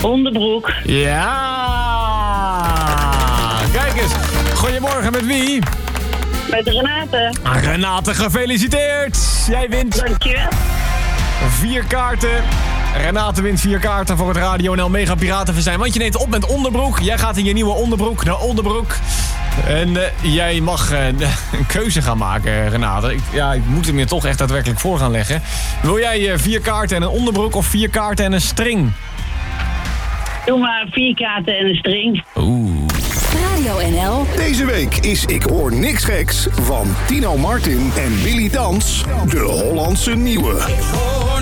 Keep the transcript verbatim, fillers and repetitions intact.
Onderbroek. Ja! Kijk eens. Goedemorgen, met wie? Met Renate. Renate, gefeliciteerd. Jij wint Dankjewel. vier kaarten. Renate wint vier kaarten voor het Radio N L Mega Piratenfestijn. Want je neemt op met onderbroek. Jij gaat in je nieuwe onderbroek naar onderbroek. En uh, jij mag uh, een keuze gaan maken, Renate. Ik, ja, ik moet hem je toch echt daadwerkelijk voor gaan leggen. Wil jij uh, vier kaarten en een onderbroek of vier kaarten en een string? Doe maar vier kaarten en een string. Oeh. Radio N L. Deze week is Ik Hoor Niks Geks van Tino Martin en Willy Dans de Hollandse Nieuwe. Ik hoor